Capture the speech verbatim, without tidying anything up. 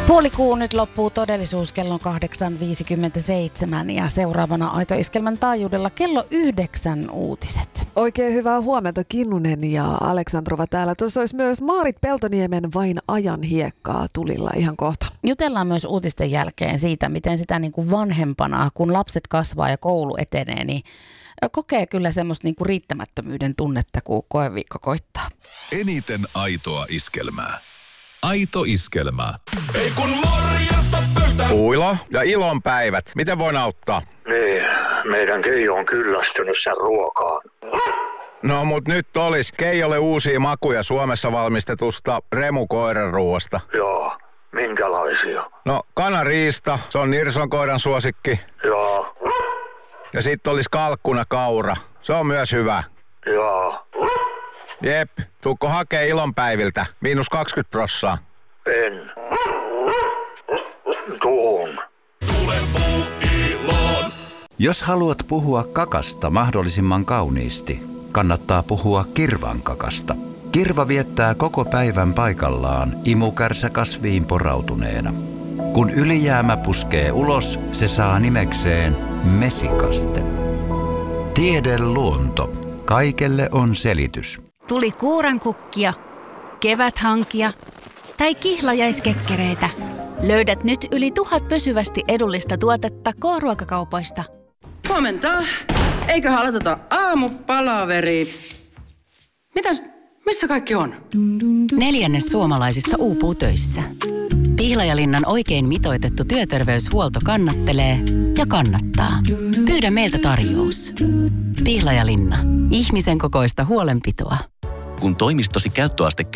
Puolikuu nyt loppuu todellisuus kello kahdeksan viisikymmentäseitsemän ja seuraavana Aito-iskelmän taajuudella kello yhdeksän uutiset. Oikein hyvää huomenta Kinnunen ja Aleksandrova täällä. Tuossa olisi myös Maarit Peltoniemen Vain ajan hiekkaa tulilla ihan kohta. Jutellaan myös uutisten jälkeen siitä, miten sitä niin kuin vanhempana, kun lapset kasvaa ja koulu etenee, niin kokee kyllä semmoista niin kuin riittämättömyyden tunnetta, kun koeviikko koittaa. Eniten aitoa iskelmää. Aito iskelmää. Ei kun morjesta pöytä. Uilo ja ilon päivät. Miten voin auttaa? Niin, meidän Keijo on kyllästynyt sen ruokaan. No mut nyt olis Keijolle uusia makuja Suomessa valmistetusta Remu-koiran ruoasta. Joo, minkälaisia? No kanariista, se on Nirson koiran suosikki. Joo. Ja sitten olis kalkkuna kaura, se on myös hyvä. Joo. Jep, tuukko hakee ilonpäiviltä, miinus kaksikymmentä prossaa. En. Tuun. Tule puu iloon. Jos haluat puhua kakasta mahdollisimman kauniisti, kannattaa puhua kirvan kakasta. Kirva viettää koko päivän paikallaan imukärsä kasviin porautuneena. Kun ylijäämä puskee ulos, se saa nimekseen mesikaste. Tiede luonto. Kaikelle on selitys. Tuli kuurankukkia, keväthankia tai kihlajaiskekkereitä. Löydät nyt yli tuhat pysyvästi edullista tuotetta K-ruokakaupoista. Huomenta. Eiköhän aloiteta aamupalaveri. Mitäs, missä kaikki on? Neljännes suomalaisista uupuu töissä. Pihlajalinnan oikein mitoitettu työterveyshuolto kannattelee ja kannattaa. Pyydä meiltä tarjous. Pihlajalinna. Ihmisen kokoista huolenpitoa. Kun toimistosi käyttöaste